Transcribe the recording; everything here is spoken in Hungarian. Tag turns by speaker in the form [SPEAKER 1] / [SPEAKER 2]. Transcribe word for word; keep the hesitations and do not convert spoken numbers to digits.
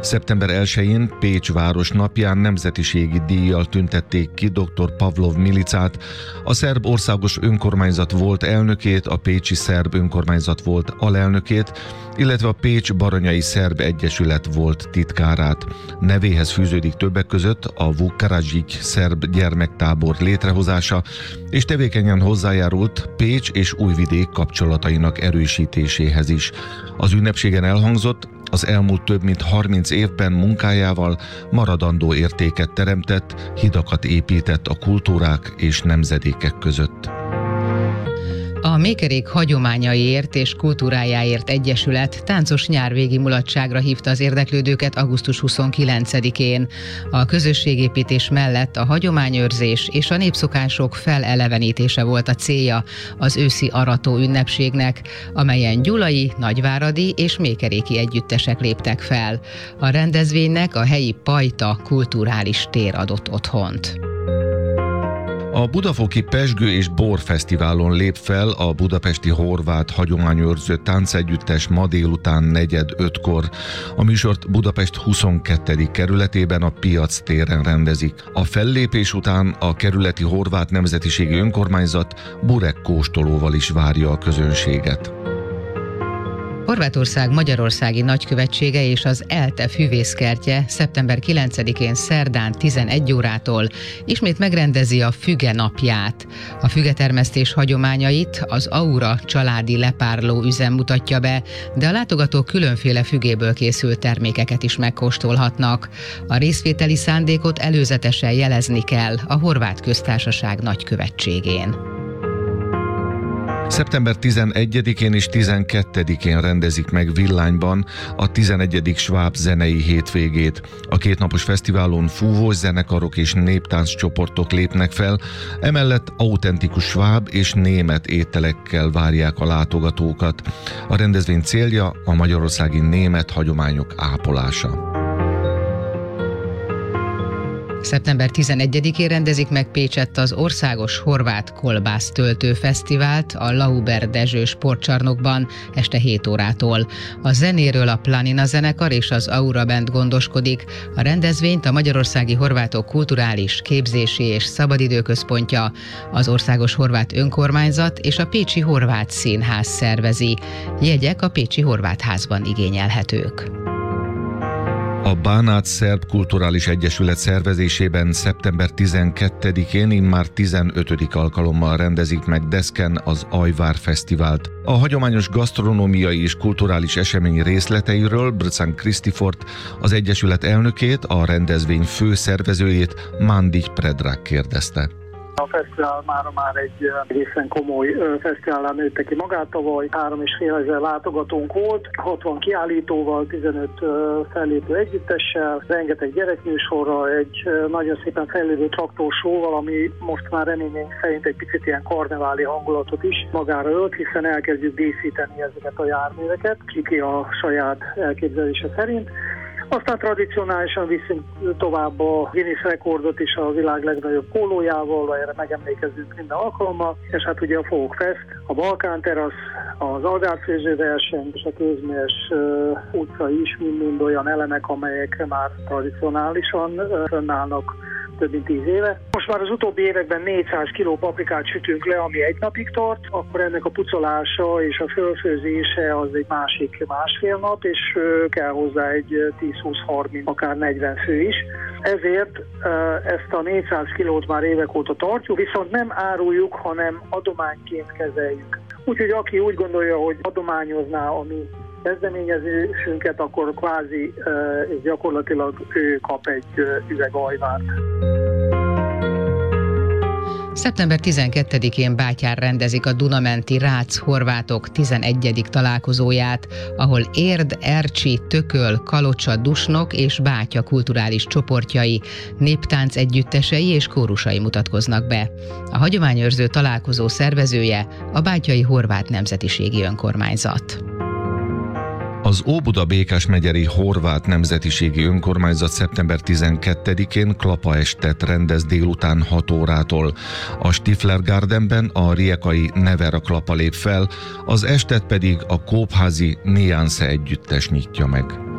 [SPEAKER 1] szeptember elsején Pécs város napján nemzetiségi díjjal tüntették ki dr. Pavlov Milicát, a szerb országos önkormányzat volt elnökét, a pécsi szerb önkormányzat volt alelnökét, illetve a Pécs Baranyai Szerb Egyesület volt titkárát. Nevéhez fűződik többek között a Vuk Karadžić szerb gyermektábor létrehozása, és tevékenyen hozzájárult Pécs és Újvidék kapcsolatainak erősítéséhez is. Az ünnepségen elhangzott, az elmúlt több mint harminc évben munkájával maradandó értéket teremtett, hidakat épített a kultúrák és nemzedékek között.
[SPEAKER 2] A Mékerék hagyományaiért és kultúrájáért egyesület táncos nyárvégi mulatságra hívta az érdeklődőket augusztus huszonkilencedikén. A közösségépítés mellett a hagyományőrzés és a népszokások felelevenítése volt a célja az őszi arató ünnepségnek, amelyen gyulai, nagyváradi és mékeréki együttesek léptek fel. A rendezvénynek a helyi Pajta kulturális tér adott otthont.
[SPEAKER 1] A Budafoki Pezsgő és Bor Fesztiválon lép fel a budapesti horvát hagyományőrző táncegyüttes ma délután negyed ötkor. A műsort Budapest huszonkettedik kerületében a Piac téren rendezik. A fellépés után a kerületi horvát nemzetiségi önkormányzat burek kóstolóval is várja a közönséget.
[SPEAKER 2] Horvátország magyarországi nagykövetsége és az ELTE füvészkertje szeptember kilencedikén szerdán tizenegy órától ismét megrendezi a füge napját. A fügetermesztés hagyományait az Aura családi lepárló üzem mutatja be, de a látogatók különféle fügéből készült termékeket is megkóstolhatnak. A részvételi szándékot előzetesen jelezni kell a Horvát Köztársaság nagykövetségén.
[SPEAKER 1] szeptember tizenegyedikén és tizenkettedikén rendezik meg Villányban a tizenegyedik sváb zenei hétvégét. A kétnapos fesztiválon fúvós zenekarok és néptánccsoportok lépnek fel, emellett autentikus sváb és német ételekkel várják a látogatókat. A rendezvény célja a magyarországi német hagyományok ápolása.
[SPEAKER 2] szeptember tizenegyedikén rendezik meg Pécsett az Országos Horvát Kolbász Töltő Fesztivált a Lauber Dezső sportcsarnokban este hét órától. A zenéről a Planina zenekar és az Aura Band gondoskodik. A rendezvényt a Magyarországi Horvátok Kulturális, Képzési és Szabadidőközpontja, az Országos Horvát Önkormányzat és a Pécsi Horvát Színház szervezi. Jegyek a Pécsi Horvát Házban igényelhetők.
[SPEAKER 1] A Bánát Szerb Kulturális Egyesület szervezésében szeptember tizenkettedikén immár tizenötödik alkalommal rendezik meg Deszken az Ajvár Fesztivált. A hagyományos gasztronómiai és kulturális esemény részleteiről Brcan Krisztifort, az Egyesület elnökét, a rendezvény fő szervezőjét, Mandić Predrag kérdezte.
[SPEAKER 3] A fesztivál mára már egy egészen komoly fesztiválá nőtte ki magát. Tavaly három és fél ezer látogatónk volt, hatvan kiállítóval, tizenöt fellépő együttessel, rengeteg gyerekműsorral, egy nagyon szépen fejlődő traktorsóval, ami most már reményeink szerint egy picit ilyen karneváli hangulatot is magára ölt, hiszen elkezdjük díszíteni ezeket a járműveket, kiki a saját elképzelése szerint. Aztán tradicionálisan viszünk tovább a Guinness rekordot is a világ legnagyobb pólójával, erre megemlékezünk minden alkalommal, és hát ugye a Folk Fest, a Balkán terasz, az Algárfőző verseny és a Közműves uh, utca is mind-mind olyan elemek, amelyek már tradicionálisan uh, fönnállnak több mint tíz éve. Most már az utóbbi években négyszáz kiló paprikát sütünk le, ami egy napig tart, akkor ennek a pucolása és a fölfőzése az egy másik másfél nap, és kell hozzá egy tíz-húsz-harminc, akár negyven fő is. Ezért ezt a négyszáz kilót már évek óta tartjuk, viszont nem áruljuk, hanem adományként kezeljük. Úgyhogy aki úgy gondolja, hogy adományozná a mi kezdeményezésünket, akkor kvázi és gyakorlatilag ő kap egy üveg ajvárt.
[SPEAKER 2] szeptember tizenkettedikén Bátyár rendezik a Dunamenti Rác horvátok tizenegyedik találkozóját, ahol Érd, Ercsi, Tököl, Kalocsa, Dusnok és Bátya kulturális csoportjai, néptánc együttesei és kórusai mutatkoznak be. A hagyományőrző találkozó szervezője a Bátyai Horvát Nemzetiségi Önkormányzat.
[SPEAKER 1] Az Óbuda-Békás megyeri Horvát Nemzetiségi Önkormányzat szeptember tizenkettedikén klapaestet rendez délután hat órától. A Stifler Gardenben a riekai Nevera klapa lép fel, az estet pedig a kópházi Nianse együttes nyitja meg.